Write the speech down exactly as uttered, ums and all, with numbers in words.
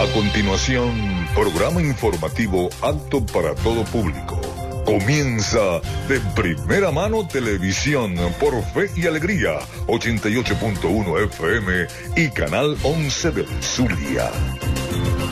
A continuación, programa informativo apto para todo público. Comienza De Primera Mano Televisión por Fe y Alegría, ochenta y ocho punto uno F M y Canal once del Zulia.